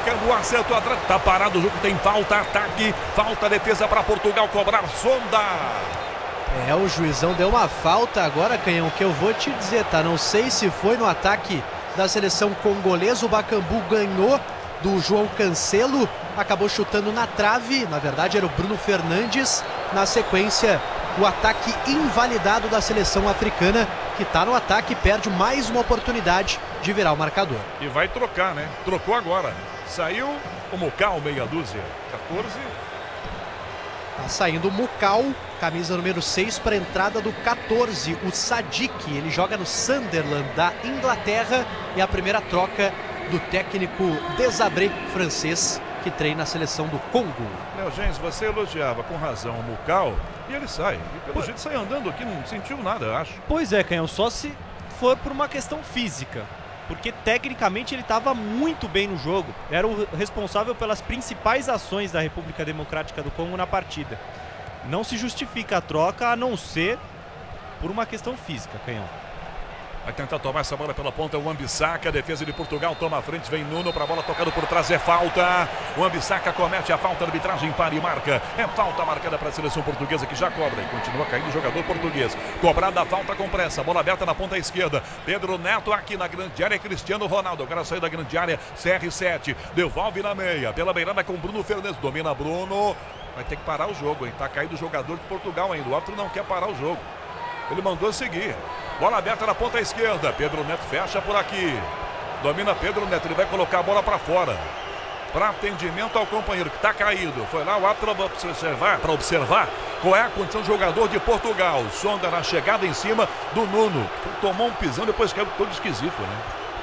buscando o acerto atrás. Tá parado o jogo, tem falta, ataque, falta, defesa para Portugal cobrar. Sonda. O juizão deu uma falta agora, Canhão, que eu vou te dizer, tá? Não sei se foi no ataque da seleção congolesa. O Bakambu ganhou do João Cancelo, acabou chutando na trave. Na verdade era o Bruno Fernandes. Na sequência, o ataque invalidado da seleção africana, que está no ataque, perde mais uma oportunidade de virar o marcador. E vai trocar, né? Trocou agora. Saiu o Mucal, meia dúzia. 14. Tá saindo o Mucal, camisa número 6, para a entrada do 14, o Sadiq. Ele joga no Sunderland da Inglaterra. E a primeira troca do técnico Desabré, francês, que treina a seleção do Congo. Gens, você elogiava com razão o Mucal e ele sai. E pelo jeito sai andando aqui, não sentiu nada, eu acho. Pois é, Canhão, só se for por uma questão física. Porque tecnicamente ele estava muito bem no jogo. Era o responsável pelas principais ações da República Democrática do Congo na partida. Não se justifica a troca a não ser por uma questão física, Canhão. Vai tentar tomar essa bola pela ponta, o Wan-Bissaka, defesa de Portugal, toma a frente, vem Nuno para a bola tocada por trás, é falta. O Wan-Bissaka comete a falta, a arbitragem para e marca. É falta marcada para a seleção portuguesa, que já cobra e continua caindo o jogador português. Cobrada a falta com pressa, bola aberta na ponta esquerda. Pedro Neto aqui na grande área, Cristiano Ronaldo. Agora saiu da grande área, CR7, devolve na meia, pela beirada com Bruno Fernandes, domina Bruno. Vai ter que parar o jogo, hein? Tá caído o jogador de Portugal ainda, o árbitro não quer parar o jogo. Ele mandou seguir. Bola aberta na ponta esquerda. Pedro Neto fecha por aqui. Domina Pedro Neto. Ele vai colocar a bola para fora. Para atendimento ao companheiro que está caído. Foi lá o árbitro para observar qual é a condição do jogador de Portugal. Sonda na chegada em cima do Nuno. Tomou um pisão, depois caiu todo esquisito, né?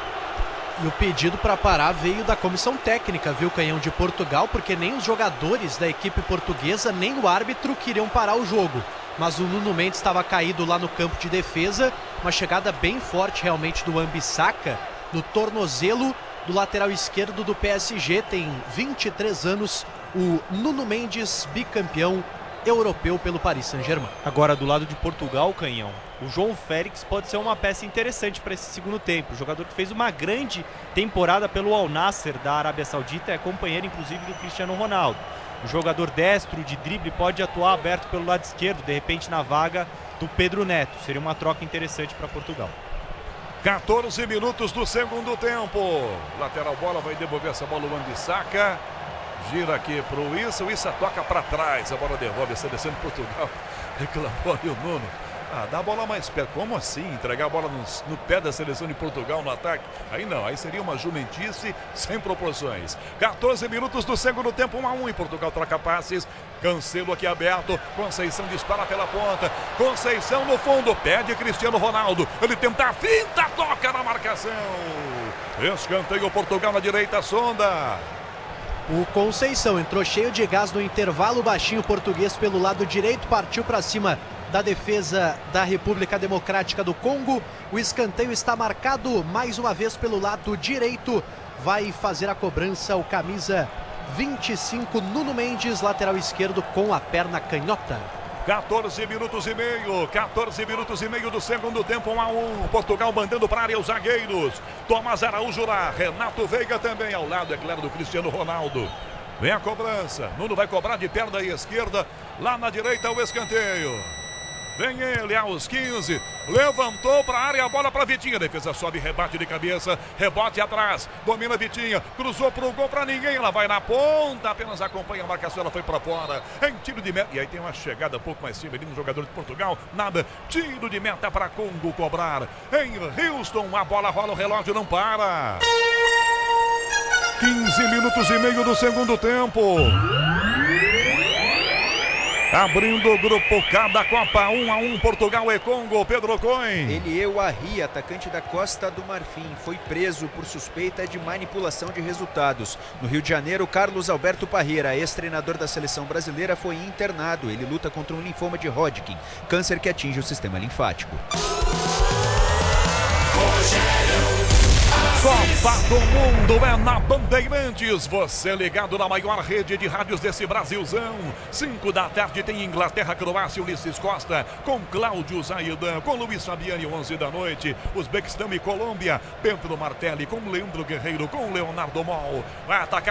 E o pedido para parar veio da comissão técnica, viu, Canhão, de Portugal, porque nem os jogadores da equipe portuguesa, nem o árbitro queriam parar o jogo. Mas o Nuno Mendes estava caído lá no campo de defesa. Uma chegada bem forte realmente do Wan-Bissaka no tornozelo do lateral esquerdo do PSG. Tem 23 anos, o Nuno Mendes, bicampeão europeu pelo Paris Saint-Germain. Agora, do lado de Portugal, Canhão, o João Félix pode ser uma peça interessante para esse segundo tempo. O jogador que fez uma grande temporada pelo Al Nassr da Arábia Saudita, é companheiro inclusive do Cristiano Ronaldo. O jogador destro de drible pode atuar aberto pelo lado esquerdo, de repente na vaga do Pedro Neto. Seria uma troca interessante para Portugal. 14 minutos do segundo tempo. Lateral bola, vai devolver essa bola o Wan-Bissaka. Gira aqui para o Issa. O Issa toca para trás. A bola devolve a seleção de Portugal. Reclamou ali o Nuno. Dá a bola mais perto. Como assim? Entregar a bola no pé da seleção de Portugal no ataque? Aí não, aí seria uma jumentice sem proporções. 14 minutos do segundo tempo, 1-1 em Portugal, troca passes. Cancelo aqui aberto, Conceição dispara pela ponta. Conceição no fundo, pede Cristiano Ronaldo. Ele tenta a finta, toca na marcação. Escanteio Portugal na direita, Sonda. O Conceição entrou cheio de gás no intervalo, baixinho português pelo lado direito, partiu para cima da defesa da República Democrática do Congo. O escanteio está marcado mais uma vez pelo lado direito. Vai fazer a cobrança o camisa 25, Nuno Mendes, lateral esquerdo com a perna canhota. 14 minutos e meio, 14 minutos e meio do segundo tempo, 1-1. Portugal mandando para a área os zagueiros. Tomás Araújo lá, Renato Veiga também ao lado, é claro, do Cristiano Ronaldo. Vem a cobrança, Nuno vai cobrar de perna à esquerda, lá na direita o escanteio. Vem ele aos 15, levantou para a área, a bola para Vitinha, defesa sobe, rebate de cabeça, rebote atrás, domina Vitinha, cruzou para o gol para ninguém, ela vai na ponta, apenas acompanha a marcação, ela foi para fora, em tiro de meta, e aí tem uma chegada um pouco mais cima ali no jogador de Portugal, nada, tiro de meta para Congo cobrar, em Houston, a bola rola, o relógio não para. 15 minutos e meio do segundo tempo. Abrindo o grupo K da Copa, 1-1, Portugal e Congo, Pedro Cohen. Elieu Arri, atacante da Costa do Marfim, foi preso por suspeita de manipulação de resultados. No Rio de Janeiro, Carlos Alberto Parreira, ex-treinador da seleção brasileira, foi internado. Ele luta contra um linfoma de Hodgkin, câncer que atinge o sistema linfático. Copa do Mundo é na Bandeirantes. Você ligado na maior rede de rádios desse Brasilzão. 5 da tarde tem Inglaterra, Croácia, Ulisses Costa, com Cláudio Zaidan, com Luiz Fabiani, 11 da noite. Uzbequistão e Colômbia, Pedro Martelli, com Leandro Guerreiro, com Leonardo Mol. Vai atacar